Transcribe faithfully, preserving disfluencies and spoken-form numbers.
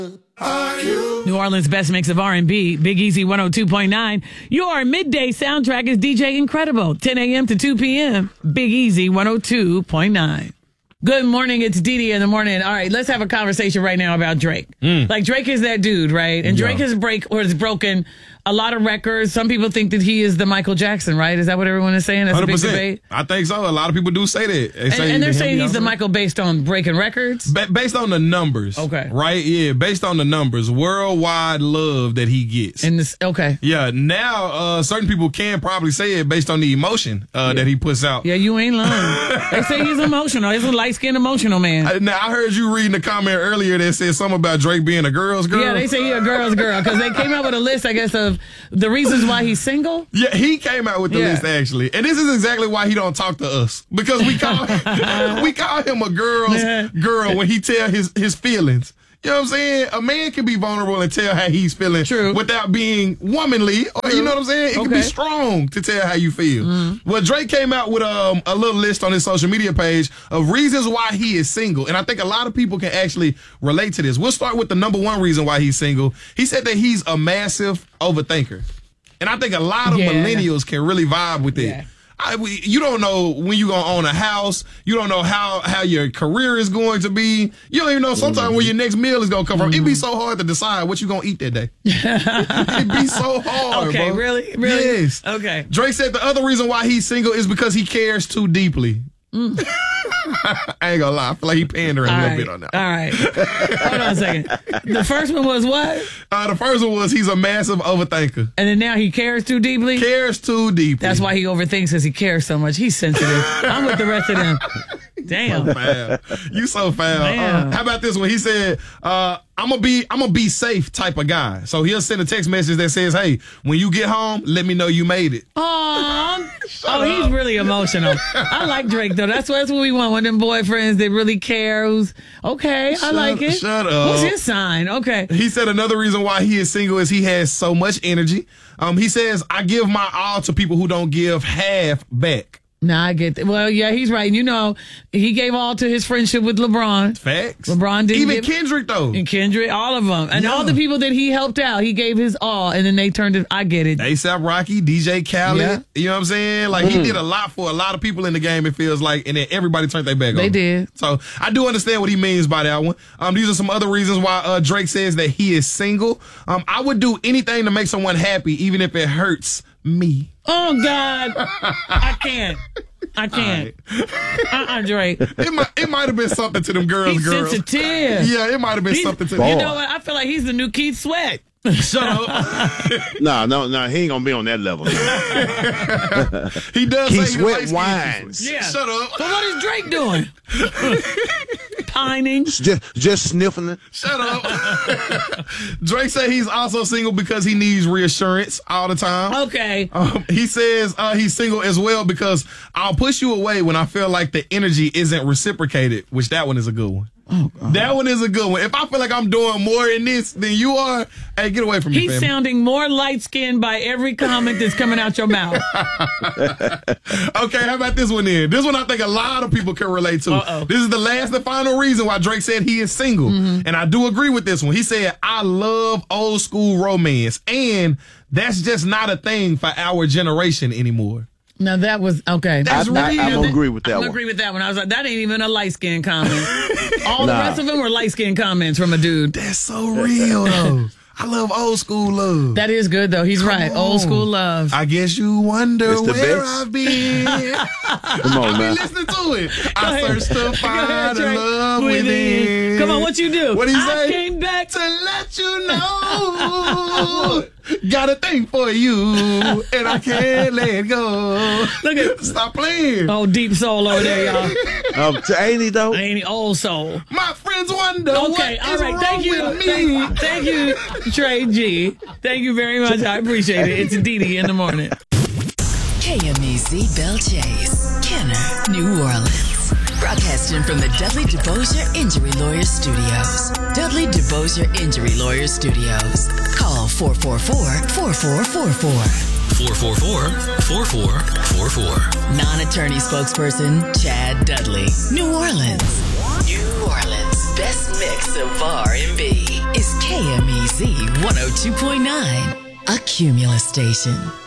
New Orleans' best mix of R and B, Big Easy one oh two point nine. Your midday soundtrack is D J Incredible, ten a.m. to two p.m. Big Easy one oh two point nine. Good morning, it's Dee Dee in the morning. All right, let's have a conversation right now about Drake. Mm. Like, Drake is that dude, right? And Drake yeah. has break or has broken a lot of records. Some people think that he is the Michael Jackson, right? Is that what everyone is saying? That's a big debate. I think so. A lot of people do say that. They and, say and they're saying he's the Michael based on breaking records? Ba- based on the numbers. Okay. Right? Yeah, based on the numbers. Worldwide love that he gets. And this, okay. Yeah, now uh, certain people can probably say it based on the emotion uh, yeah. that he puts out. Yeah, you ain't lying. They say he's emotional. He's a light-skinned emotional man. I, now, I heard you reading a comment earlier that said something about Drake being a girl's girl. Yeah, they say he's a girl's girl because they came out with a list, I guess, of the reasons why he's single. Yeah, he came out with the yeah. list actually, and this is exactly why he don't talk to us because we call we call him a girl's yeah. girl when he tell his his feelings. You know what I'm saying? A man can be vulnerable and tell how he's feeling True. without being womanly. Or, you know what I'm saying? It okay. can be strong to tell how you feel. Mm. Well, Drake came out with um, a little list on his social media page of reasons why he is single. And I think a lot of people can actually relate to this. We'll start with the number one reason why he's single. He said that he's a massive overthinker. And I think a lot of yeah. millennials can really vibe with it. Yeah. I, we, you don't know when you're going to own a house. You don't know how, how your career is going to be. You don't even know sometimes mm-hmm. where your next meal is going to come from. Mm-hmm. It'd be so hard to decide what you're going to eat that day. It'd be so hard, okay, bro. really? Really? Yes. Okay. Drake said the other reason why he's single is because he cares too deeply. Mm. I ain't gonna lie. I feel like he pandering all a little right. bit on that. All right. Hold on a second. The first one was what? Uh, the first one was he's a massive overthinker. And then now he cares too deeply? Cares too deeply. That's why he overthinks because he cares so much. He's sensitive. I'm with the rest of them. Damn. So foul. You so foul. Uh, how about this one? He said, uh, I'm gonna be I'm gonna be safe type of guy. So he'll send a text message that says, hey, when you get home, let me know you made it. Aww. Oh, he's really emotional. I like Drake though. That's what, that's what we want. One of them boyfriends that really care. Who's okay, shut, I like it. Shut up. What's his sign? Okay. He said another reason why he is single is he has so much energy. Um, he says, I give my all to people who don't give half back. Nah, I get that. Well, yeah, he's right. You know, he gave all to his friendship with LeBron. Facts. LeBron didn't Even give, Kendrick, though. And Kendrick, all of them. And yeah. all the people that he helped out, he gave his all, and then they turned it, I get it. A$AP Rocky, D J Khaled, yeah. you know what I'm saying? Like, mm. he did a lot for a lot of people in the game, it feels like, and then everybody turned their back on him. They did. So, I do understand what he means by that one. Um, these are some other reasons why uh, Drake says that he is single. Um, I would do anything to make someone happy, even if it hurts me. Oh, God. I can't. I can't. Right. Uh-uh, Drake. It might, it might have been something to them girls, he's girls. sensitive. Yeah, it might have been he's, something to them. You know what? I feel like he's the new Keith Sweat. Shut up. no, no, no. He ain't gonna be on that level. He does Keith say Sweat he whines. Yeah. Shut up. But what is Drake doing? Pining. Just, just sniffing it. Shut up. Drake said he's also single because he needs reassurance all the time. Okay. Um, he says uh, he's single as well because I'll push you away when I feel like the energy isn't reciprocated, which that one is a good one. Oh, that one is a good one. If I feel like I'm doing more in this than you are, hey, get away from me, He's family. sounding more light-skinned by every comment that's coming out your mouth. Okay, how about this one then? This one I think a lot of people can relate to. Uh-oh. This is the last and final reason why Drake said he is single. Mm-hmm. And I do agree with this one. He said, I love old school romance. And that's just not a thing for our generation anymore. Now that was okay. That's I, I, real. I agree with that I one. agree with that one. I was like, that ain't even a light skin comment. All nah. the rest of them were light skin comments from a dude. That's so real though. I love old school love. That is good though. He's Come right. On. Old school love. I guess you wonder it's where best. I've been. Come on, man. I be listening to it. I searched to find a love within. within. Come on, what you do? What he say? I came back to let you know. Got a thing for you, and I can't let go. Look at Stop playing. Oh, deep soul over there, y'all. Um, to ain't he though? Ain't he old soul? My friends wonder. Okay, what all is right. wrong Thank you, with me. thank, thank you, Trey G. Thank you very much. I appreciate it. It's Dee Dee in the morning. K M E Z Belle Chase, Kenner, New Orleans. Broadcasting from the Dudley DeBosier Injury Lawyers Studios. Dudley DeBosier Injury Lawyers Studios. Call four four four, four four four four. four four four, four four four four. Non-attorney spokesperson, Chad Dudley. New Orleans. New Orleans' best mix of R and B is Z one oh two point nine, a Cumulus station.